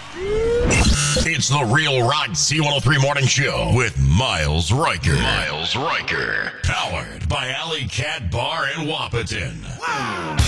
It's the Real Rock C103 Morning Show with Miles Riker. Powered by Alley Cat Bar in Wapaton.